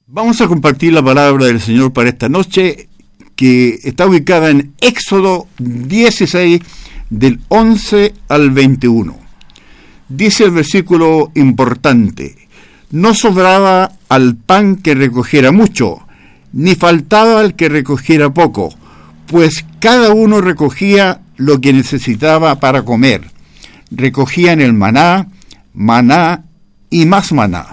Vamos a compartir la palabra del Señor para esta noche, que está ubicada en Éxodo 16, del 11 al 21. Dice el versículo importante: no sobraba al pan que recogiera mucho, ni faltaba al que recogiera poco, pues cada uno recogía lo que necesitaba para comer. Recogían el maná y más maná.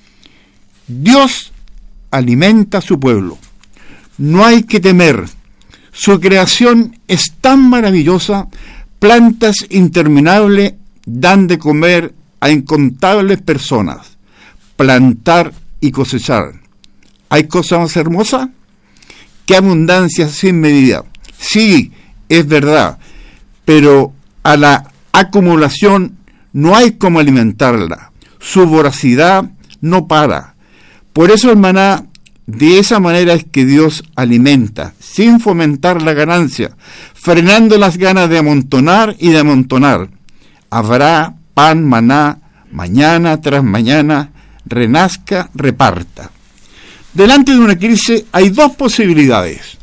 Dios alimenta a su pueblo. No hay que temer. Su creación es tan maravillosa, plantas interminables dan de comer a incontables personas. Plantar y cosechar. ¿Hay cosa más hermosa? ¡Qué abundancia sin medida! Sí, es verdad, pero a la acumulación no hay cómo alimentarla. Su voracidad no para. Por eso el maná, de esa manera es que Dios alimenta, sin fomentar la ganancia, frenando las ganas de amontonar y de amontonar. Habrá pan, maná, mañana tras mañana, renazca, reparta. Delante de una crisis hay dos posibilidades: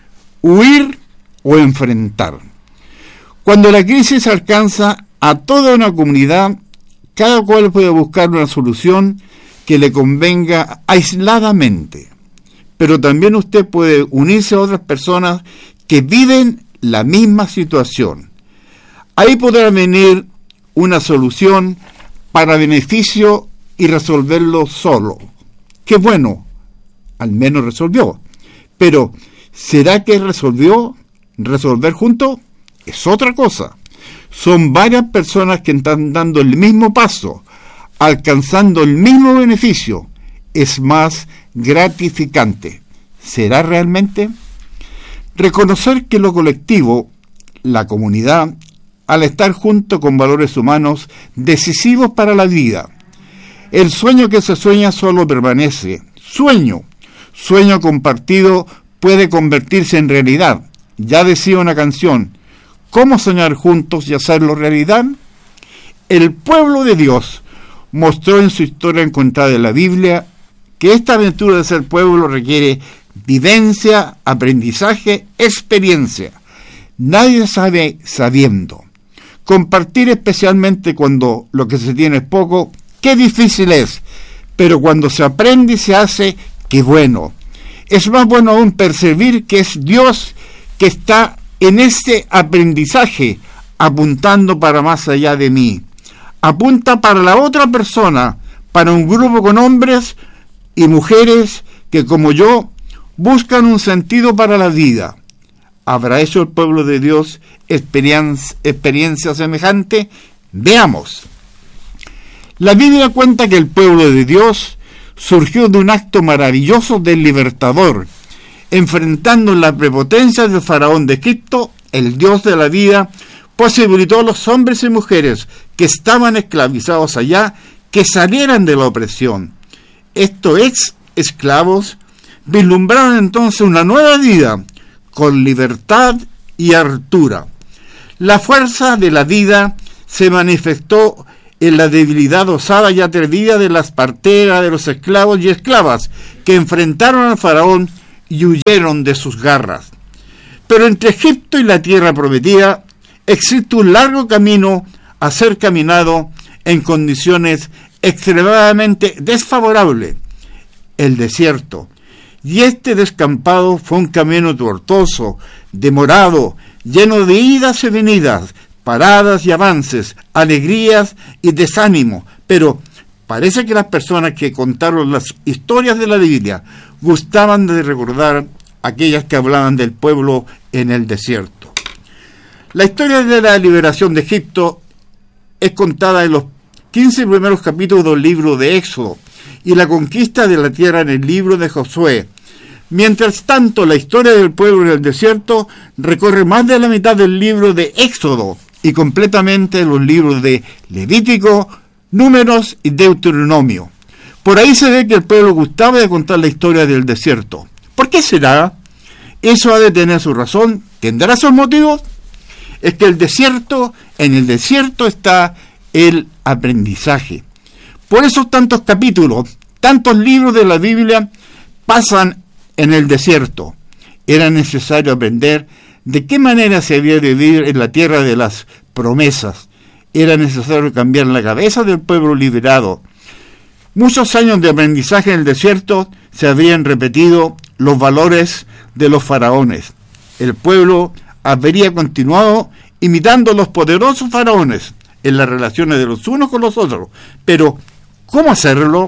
huir o enfrentar. Cuando la crisis alcanza a toda una comunidad, cada cual puede buscar una solución que le convenga aisladamente, pero también usted puede unirse a otras personas que viven la misma situación. Ahí podrá venir una solución para beneficio y resolverlo solo. ¡Qué bueno! Al menos resolvió. Pero, ¿será que resolvió? ¿Resolver juntos? Es otra cosa. Son varias personas que están dando el mismo paso, alcanzando el mismo beneficio. Es más gratificante. ¿Será realmente? Reconocer que lo colectivo, la comunidad, al estar junto con valores humanos decisivos para la vida. El sueño que se sueña solo permanece. Sueño compartido puede convertirse en realidad. Ya decía una canción: ¿cómo soñar juntos y hacerlo realidad? El pueblo de Dios mostró en su historia encontrada en la Biblia que esta aventura de ser pueblo requiere vivencia, aprendizaje, experiencia. Nadie sabe sabiendo. Compartir, especialmente cuando lo que se tiene es poco, qué difícil es, pero cuando se aprende y se hace, qué bueno. Es más bueno aún percibir que es Dios que está en este aprendizaje, apuntando para más allá de mí. Apunta para la otra persona, para un grupo con hombres y mujeres que, como yo, buscan un sentido para la vida. ¿Habrá hecho el pueblo de Dios experiencia semejante? Veamos. La Biblia cuenta que el pueblo de Dios surgió de un acto maravilloso del libertador, enfrentando la prepotencia del faraón de Egipto. El Dios de la vida posibilitó a los hombres y mujeres que estaban esclavizados allá que salieran de la opresión. Estos esclavos vislumbraron entonces una nueva vida con libertad y hartura. La fuerza de la vida se manifestó en la debilidad osada y atrevida de las parteras, de los esclavos y esclavas que enfrentaron al faraón y huyeron de sus garras. Pero entre Egipto y la tierra prometida existe un largo camino a ser caminado en condiciones extremadamente desfavorables: el desierto. Y este descampado fue un camino tortuoso, demorado, lleno de idas y venidas, paradas y avances, alegrías y desánimo. Pero parece que las personas que contaron las historias de la Biblia gustaban de recordar aquellas que hablaban del pueblo en el desierto. La historia de la liberación de Egipto es contada en los 15 primeros capítulos del libro de Éxodo y la conquista de la tierra en el libro de Josué. Mientras tanto, la historia del pueblo en el desierto recorre más de la mitad del libro de Éxodo y completamente los libros de Levítico, Números y Deuteronomio. Por ahí se ve que el pueblo gustaba de contar la historia del desierto. ¿Por qué será? Eso ha de tener su razón. ¿Tendrá sus motivos? Es que en el desierto está el aprendizaje. Por eso tantos capítulos, tantos libros de la Biblia pasan en el desierto. Era necesario aprender de qué manera se había de vivir en la tierra de las promesas. Era necesario cambiar la cabeza del pueblo liberado. Muchos años de aprendizaje en el desierto se habrían repetido los valores de los faraones. El pueblo habría continuado imitando a los poderosos faraones en las relaciones de los unos con los otros. Pero, ¿cómo hacerlo?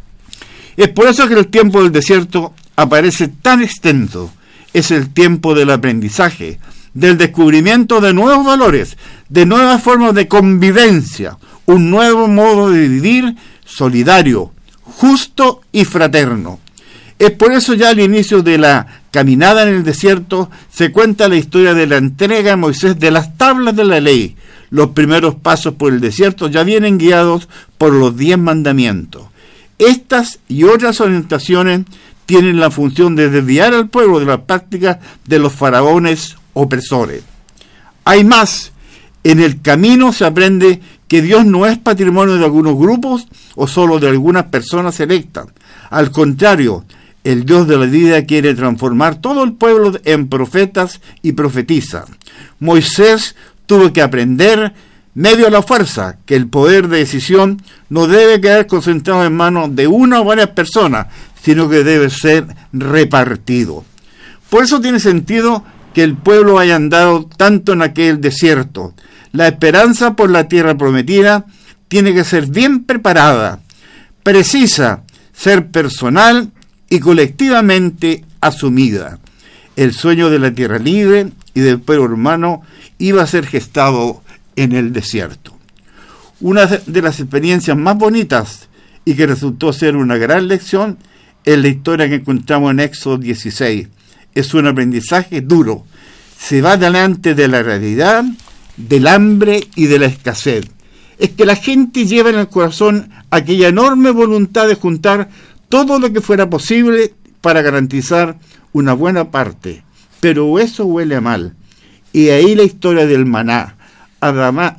Es por eso que el tiempo del desierto aparece tan extenso. Es el tiempo del aprendizaje, del descubrimiento de nuevos valores, de nuevas formas de convivencia, un nuevo modo de vivir solidario, justo y fraterno. Es por eso ya al inicio de la caminada en el desierto se cuenta la historia de la entrega a Moisés de las tablas de la ley. Los primeros pasos por el desierto ya vienen guiados por los 10 mandamientos. Estas y otras orientaciones tienen la función de desviar al pueblo de las prácticas de los faraones opresores. Hay más. En el camino se aprende que Dios no es patrimonio de algunos grupos o solo de algunas personas selectas. Al contrario, el Dios de la vida quiere transformar todo el pueblo en profetas y profetizas. Moisés tuvo que aprender, medio a la fuerza, que el poder de decisión no debe quedar concentrado en manos de una o varias personas, sino que debe ser repartido. Por eso tiene sentido que el pueblo haya andado tanto en aquel desierto. La esperanza por la tierra prometida tiene que ser bien preparada, precisa, ser personal y colectivamente asumida. El sueño de la tierra libre y del pueblo hermano iba a ser gestado en el desierto. Una de las experiencias más bonitas y que resultó ser una gran lección es la historia que encontramos en Éxodo 16. Es un aprendizaje duro. Se va delante de la realidad, del hambre y de la escasez. Es que la gente lleva en el corazón aquella enorme voluntad de juntar todo lo que fuera posible para garantizar una buena parte. Pero eso huele a mal. Y ahí la historia del maná. Además,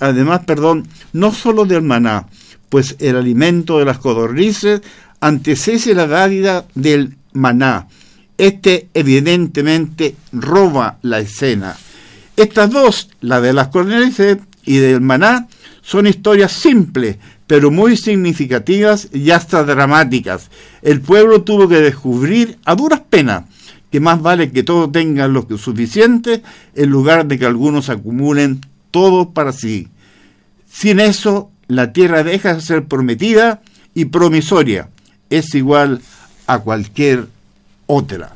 no solo del maná, pues el alimento de las codornices antecede la dádiva del maná. Este evidentemente roba la escena. Estas dos, la de las codornices y del maná, son historias simples, pero muy significativas y hasta dramáticas. El pueblo tuvo que descubrir a duras penas que más vale que todos tengan lo que suficiente en lugar de que algunos acumulen todo para sí. Sin eso, la tierra deja de ser prometida y promisoria. Es igual a cualquier otra.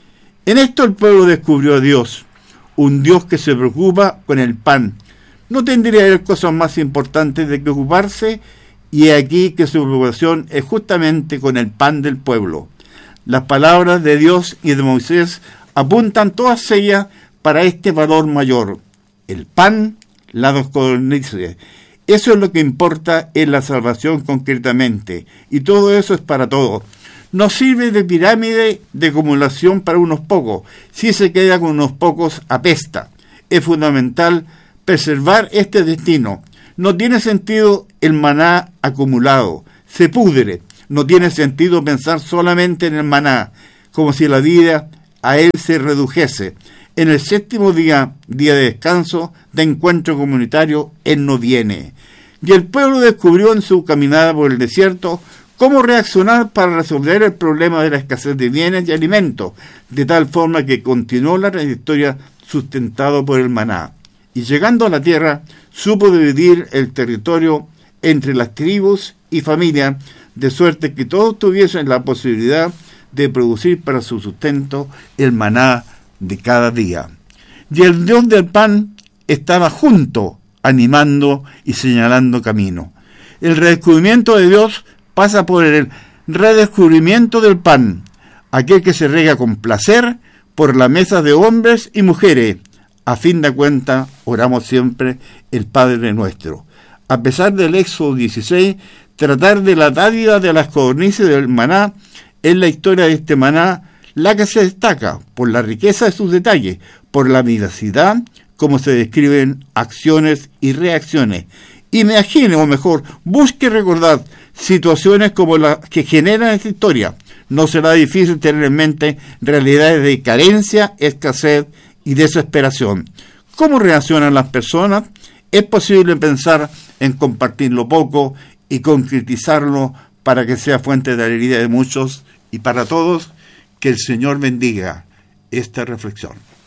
En esto el pueblo descubrió a Dios, un Dios que se preocupa con el pan. No tendría haber cosas más importantes de que ocuparse, y aquí que su preocupación es justamente con el pan del pueblo. Las palabras de Dios y de Moisés apuntan todas ellas para este valor mayor. El pan, las codornices. Eso es lo que importa en la salvación concretamente, y todo eso es para todos. No sirve de pirámide de acumulación para unos pocos. Si se queda con unos pocos, apesta. Es fundamental preservar este destino. No tiene sentido el maná acumulado. Se pudre. No tiene sentido pensar solamente en el maná, como si la vida a él se redujese. En el 7º día de descanso, de encuentro comunitario, él no viene. Y el pueblo descubrió en su caminada por el desierto cómo reaccionar para resolver el problema de la escasez de bienes y alimentos, de tal forma que continuó la trayectoria sustentado por el maná. Y llegando a la tierra, supo dividir el territorio entre las tribus y familias, de suerte que todos tuviesen la posibilidad de producir para su sustento el maná de cada día. Y el Dios del pan estaba junto, animando y señalando camino. El redescubrimiento de Dios pasa por el redescubrimiento del pan, aquel que se rega con placer por la mesa de hombres y mujeres. A fin de cuentas, oramos siempre el Padre Nuestro. A pesar del Éxodo 16, tratar de la dádiva de las codornices del maná es la historia de este maná la que se destaca por la riqueza de sus detalles, por la vivacidad, como se describen acciones y reacciones. Imagine, o mejor, busque recordar situaciones como las que generan esta historia. no será difícil tener en mente realidades de carencia, escasez y desesperación. ¿Cómo reaccionan las personas? Es posible pensar en compartir lo poco y concretizarlo para que sea fuente de alegría de muchos y para todos. Que el Señor bendiga esta reflexión.